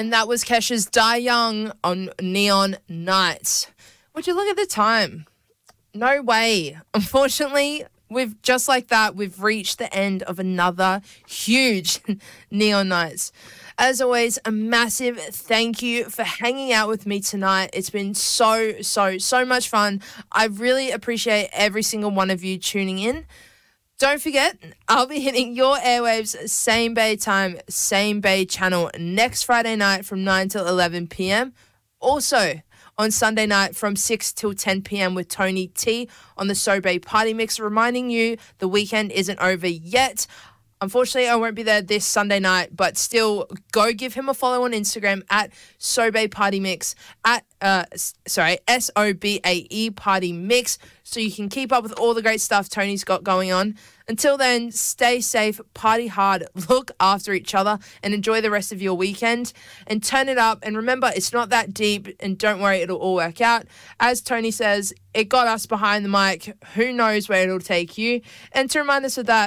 And that was Kesha's Die Young on Neon Nights. Would you look at the time? No way. Unfortunately, we've reached the end of another huge Neon Nights. As always, a massive thank you for hanging out with me tonight. It's been so much fun. I really appreciate every single one of you tuning in. Don't forget, I'll be hitting your airwaves same bay time, same bay channel next Friday night from 9 till 11 p.m. Also, on Sunday night from 6 till 10 p.m. with Tony T on the So Bay Party Mix, reminding you the weekend isn't over yet. Unfortunately, I won't be there this Sunday night, but still go give him a follow on Instagram at Sobae Party Mix, at SOBAE Party Mix, so you can keep up with all the great stuff Tony's got going on. Until then, stay safe, party hard, look after each other, and enjoy the rest of your weekend. And turn it up. And remember, it's not that deep, and don't worry, it'll all work out. As Tony says, it got us behind the mic. Who knows where it'll take you? And to remind us of that,